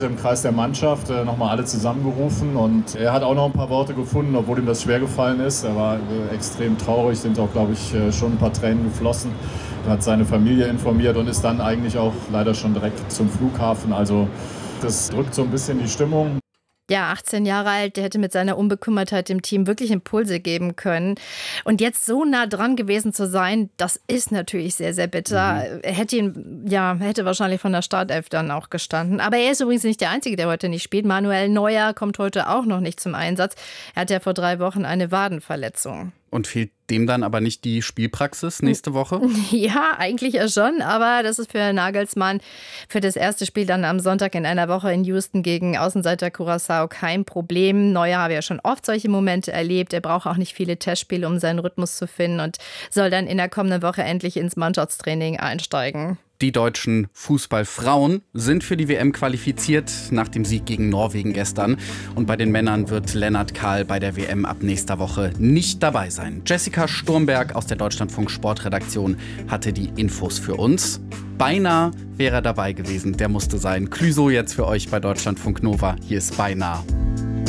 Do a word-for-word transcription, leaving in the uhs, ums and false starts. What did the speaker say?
Im Kreis der Mannschaft äh, nochmal alle zusammengerufen und er hat auch noch ein paar Worte gefunden, obwohl ihm das schwer gefallen ist. Er war äh, extrem traurig, sind auch, glaube ich, äh, schon ein paar Tränen geflossen. Er hat seine Familie informiert und ist dann eigentlich auch leider schon direkt zum Flughafen. Also das drückt so ein bisschen die Stimmung. Ja, achtzehn Jahre alt, der hätte mit seiner Unbekümmertheit dem Team wirklich Impulse geben können. Und jetzt so nah dran gewesen zu sein, das ist natürlich sehr, sehr bitter. Mhm. Er hätte ihn, ja, hätte wahrscheinlich von der Startelf dann auch gestanden. Aber er ist übrigens nicht der Einzige, der heute nicht spielt. Manuel Neuer kommt heute auch noch nicht zum Einsatz. Er hat ja vor drei Wochen eine Wadenverletzung. Und fehlt dem dann aber nicht die Spielpraxis nächste Woche? Ja, eigentlich ja schon, aber das ist für Nagelsmann für das erste Spiel dann am Sonntag in einer Woche in Houston gegen Außenseiter Curaçao kein Problem. Neuer habe ja schon oft solche Momente erlebt. Er braucht auch nicht viele Testspiele, um seinen Rhythmus zu finden und soll dann in der kommenden Woche endlich ins Mannschaftstraining einsteigen. Die deutschen Fußballfrauen sind für die W M qualifiziert nach dem Sieg gegen Norwegen gestern. Und bei den Männern wird Lennart Kahl bei der W M ab nächster Woche nicht dabei sein. Jessica Sturmberg aus der Deutschlandfunk Sportredaktion hatte die Infos für uns. Beinahe wäre er dabei gewesen, der musste sein. Clüso jetzt für euch bei Deutschlandfunk Nova. Hier ist Beinahe.